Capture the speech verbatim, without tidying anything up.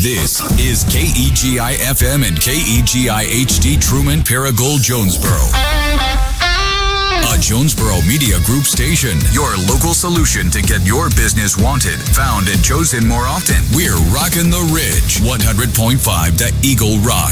This is K E G I F M and K E G I H D Truman Paragould Jonesboro. A Jonesboro Media Group station. Your local solution to get your business wanted, found, and chosen more often. We're rocking the Ridge. one hundred point five The Eagle Rock.